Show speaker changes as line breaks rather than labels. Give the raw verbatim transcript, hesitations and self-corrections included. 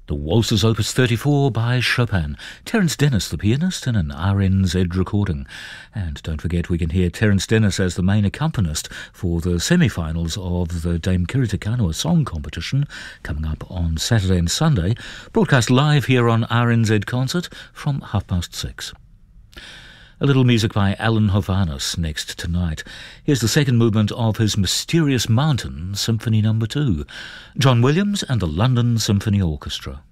The Waltzes Opus thirty-four by Chopin. Terence Dennis, the pianist, in an R N Z recording. And don't forget, we can hear Terence Dennis as the main accompanist for the semi-finals of the Dame Kirita Kanoa Song Competition coming up on Saturday and Sunday, broadcast live here on R N Z Concert from half past six. A little music by Alan Hovhaness next tonight. Here's the second movement of his Mysterious Mountain Symphony Number two. John Williams and the London Symphony Orchestra.